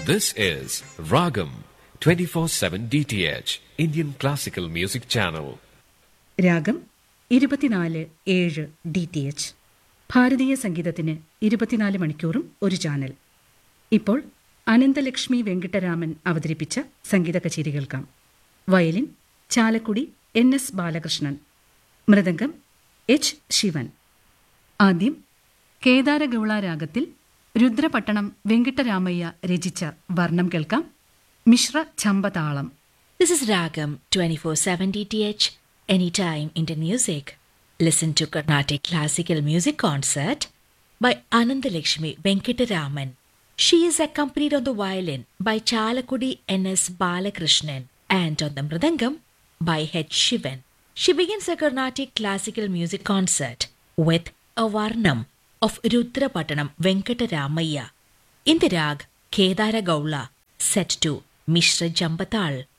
This is Ragam 24/7 DTH Indian Classical Music Channel. രാഗം 24/7 DTH ഭാരതീയ സംഗീതത്തിന് 24 മണിക്കൂറും ഒരു ചാനൽ. ഇപ്പോൾ അനന്തലക്ഷ്മി വെങ്കിട്ടരാമൻ അവതരിപ്പിച്ച സംഗീത കച്ചേരി കേൾക്കാം. Violin Chalakudy NS Balakrishnan, mridangam H Shivan. ആദ്യം കേദാരഗൗള രാഗത്തിൽ രുദ്രപട്ടണം വെങ്കിട്ടരാമയ്യ രചിച്ച വർണ്ണം കേൾക്കാം. Mishra ഛമ്പതാളം. This is Ragam 24/7 DTH, anytime Indian music. Listen to Carnatic Classical Music Concert by Anandalakshmi Venkataraman. She is accompanied on the violin by Chalakudi NS Balakrishnan and on the mridangam by H Shivan. She begins a Carnatic Classical Music Concert with a Varnam of Rudrapatanam Venkataramayya in the rag Kedara Gaula, set to Mishra Jambatal.